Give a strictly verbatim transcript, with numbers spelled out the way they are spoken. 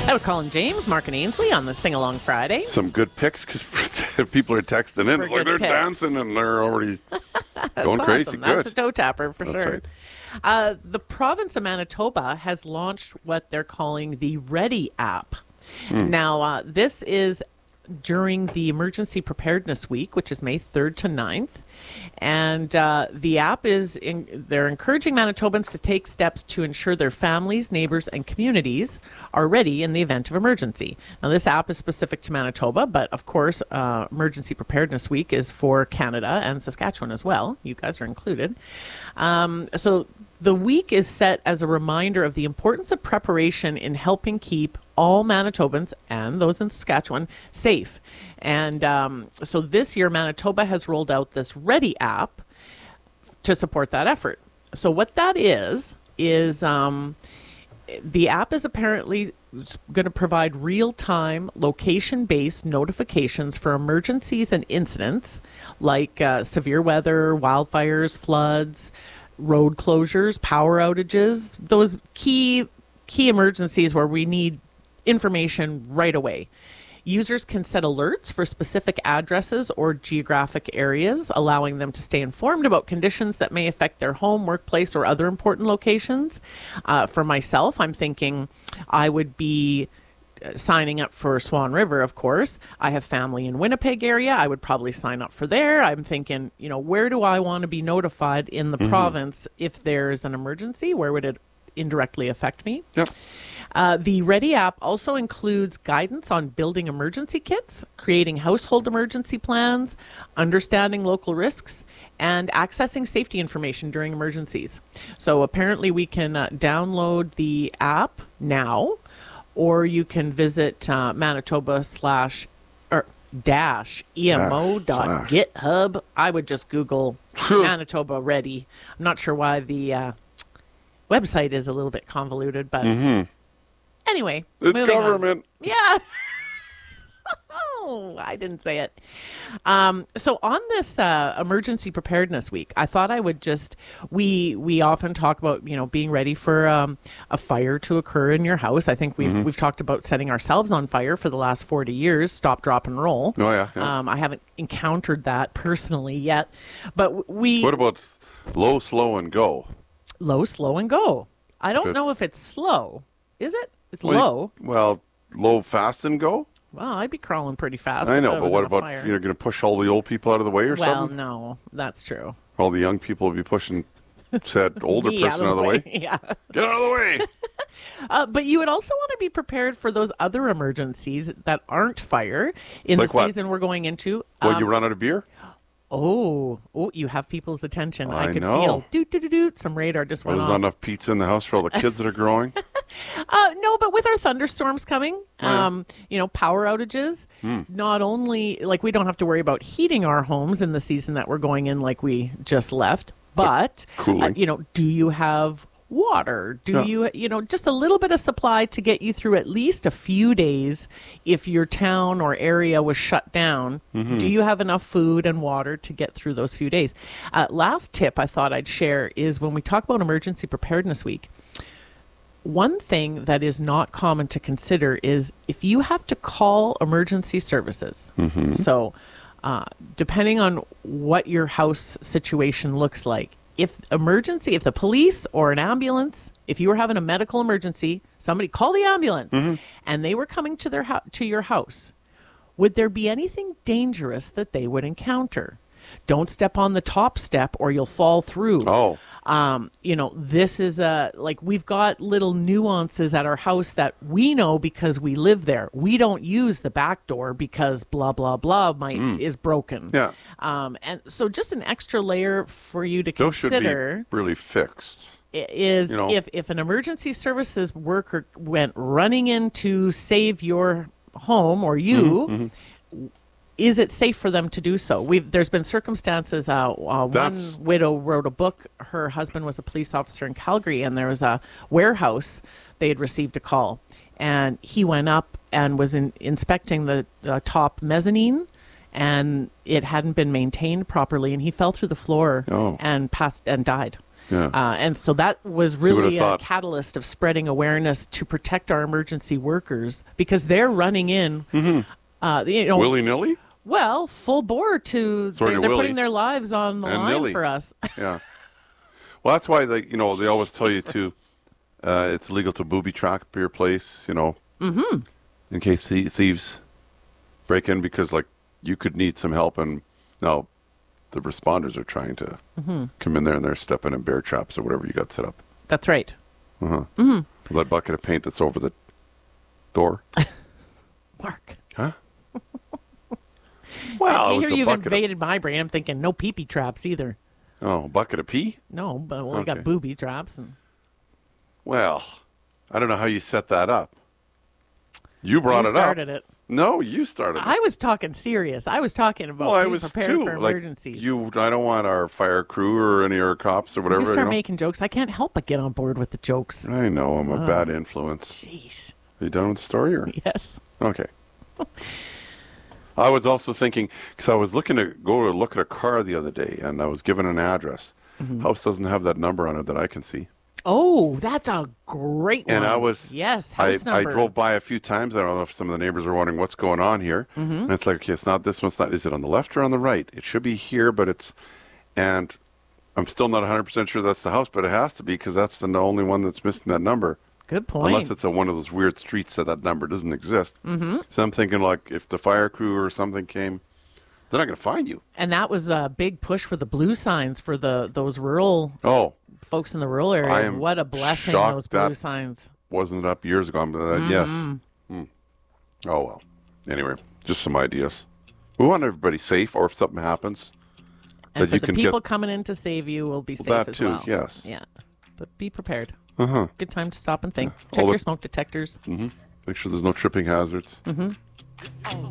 That was Colin James, Mark and Ainsley on the Sing Along Friday. Some good picks because people are texting in. Like they're picks. dancing and they're already going awesome. crazy. That's Good. a toe tapper for That's sure. right. Uh, the province of Manitoba has launched what they're calling the Ready app. Hmm. Now, uh, this is during the Emergency Preparedness Week, which is May third to ninth. And uh, the app is, in, they're encouraging Manitobans to take steps to ensure their families, neighbors, and communities are ready in the event of emergency. Now, this app is specific to Manitoba, but of course, uh, Emergency Preparedness Week is for Canada and Saskatchewan as well. You guys are included. Um, so the week is set as a reminder of the importance of preparation in helping keep all Manitobans and those in Saskatchewan safe. And um, so this year, Manitoba has rolled out this Ready app to support that effort. So what that is, is um, the app is apparently going to provide real-time, location-based notifications for emergencies and incidents like uh, severe weather, wildfires, floods, road closures, power outages, those key key emergencies where we need information right away. Users can set alerts for specific addresses or geographic areas, allowing them to stay informed about conditions that may affect their home, workplace, or other important locations. Uh, for myself, I'm thinking I would be signing up for Swan River, of course. I have family in Winnipeg area. I would probably sign up for there. I'm thinking, you know, where do I want to be notified in the mm-hmm. province if there's an emergency? Where would it indirectly affect me? Yep. Uh, the Ready app also includes guidance on building emergency kits, creating household emergency plans, understanding local risks, and accessing safety information during emergencies. So apparently we can uh, download the app now, or you can visit uh, Manitoba slash or dash emo dot github. I would just Google Manitoba Ready. I'm not sure why the uh, website is a little bit convoluted, but mm-hmm. anyway. It's government. On. Yeah. Oh, I didn't say it. Um, so on this uh, emergency preparedness week, I thought I would just, we we often talk about, you know, being ready for um, a fire to occur in your house. I think we've mm-hmm. we've talked about setting ourselves on fire for the last forty years, stop, drop, and roll. Oh, yeah. yeah. Um, I haven't encountered that personally yet. But we... What about low, slow, and go? Low, slow, and go. I don't if know if it's slow. Is it? It's well, low. Well, low, fast, and go? Well, I'd be crawling pretty fast. I know, I but what about if you're going to push all the old people out of the way or well, something? Well, no, that's true. All the young people will be pushing said older person out of the way. way. Yeah. Get out of the way. uh, but you would also want to be prepared for those other emergencies that aren't fire in like the what? season we're going into. When um, you run out of beer? Oh, oh, you have people's attention. I, I could know. feel doot, doot, doot, doot. Some radar just Well, went there's off. not enough pizza in the house for all the kids that are growing. Uh, no, but with our thunderstorms coming, yeah. um, you know, power outages, mm. not only, like, we don't have to worry about heating our homes in the season that we're going in like we just left, but, cooling. Uh, you know, do you have water? Do yeah. you, you know, just a little bit of supply to get you through at least a few days if your town or area was shut down? Mm-hmm. Do you have enough food and water to get through those few days? Uh, last tip I thought I'd share is when we talk about Emergency Preparedness Week, one thing that is not common to consider is if you have to call emergency services. Mm-hmm. So uh, depending on what your house situation looks like, if emergency, if the police or an ambulance, if you were having a medical emergency, somebody call the ambulance mm-hmm. and they were coming to their ho- to your house, would there be anything dangerous that they would encounter? Don't step on the top step or you'll fall through. Oh. Um, you know, this is a, like, we've got little nuances at our house that we know because we live there. We don't use the back door because blah, blah, blah might, Mm. is broken. Yeah. Um, and so just an extra layer for you to Those consider should be really fixed. is you know. if, if an emergency services worker went running in to save your home or you, Mm-hmm, mm-hmm. is it safe for them to do so? We've There's been circumstances. Uh, uh, one That's- widow wrote a book. Her husband was a police officer in Calgary, and there was a warehouse. They had received a call, and he went up and was in, inspecting the uh, top mezzanine, and it hadn't been maintained properly, and he fell through the floor Oh. and passed and died. Yeah. Uh, and so that was would've really a thought- catalyst of spreading awareness to protect our emergency workers because they're running in, Mm-hmm. uh, you know, Willy nilly? well, full bore to, Sorry they're, to they're Willie. putting their lives on the And line Nilly. for us. Yeah. Well, that's why they, you know, they always tell you to, uh, it's illegal to booby trap your place, you know, mm-hmm. in case thie- thieves break in because, like, you could need some help, and now the responders are trying to Mm-hmm. come in there and they're stepping in bear traps or whatever you got set up. That's right. Uh-huh. Mm-hmm. That bucket of paint that's over the door. Mark. Huh? Well, I it was hear a you've bucket of, invaded my brain. I'm thinking no pee-pee traps either. oh, a bucket of pee? No, but well, we Okay. got booby traps. And Well, I don't know how you set that up. You brought you it up. started it. No, you started it. I was talking serious. I was talking about Well, I being was prepared too. for Like emergencies. you, I don't want our fire crew or any of our cops or whatever. you You start know? making jokes. I can't help but get on board with the jokes. I know I'm a bad influence. Jeez. Are you done with the story, or Yes. okay? I was also thinking because I was looking to go to look at a car the other day, and I was given an address. Mm-hmm. House doesn't have that number on it that I can see. Oh, that's a great one. And I was, yes, I, house I number. drove by a few times. I don't know if some of the neighbors are wondering what's going on here. Mm-hmm. And it's like, okay, it's not this one. It's not. Is it on the left or on the right? It should be here, but it's, and I'm still not one hundred percent sure that's the house, but it has to be because that's the only one that's missing that number. Good point. Unless it's a, one of those weird streets that that number doesn't exist. Mm-hmm. So I'm thinking like if the fire crew or something came, they're not going to find you. and that was a big push for the blue signs for the those rural Oh, folks in the rural areas. I am What a blessing, shocked those blue that- signs. wasn't it up years ago? But uh, yes. Hmm. Oh well. Anyway, just some ideas. We want everybody safe, or if something happens, And that for you the can people get coming in to save you will be safe that as too, well. yes. Yeah. But be prepared. Uh-huh. Good time to stop and think. All Check the- your smoke detectors. Make sure there's no tripping hazards.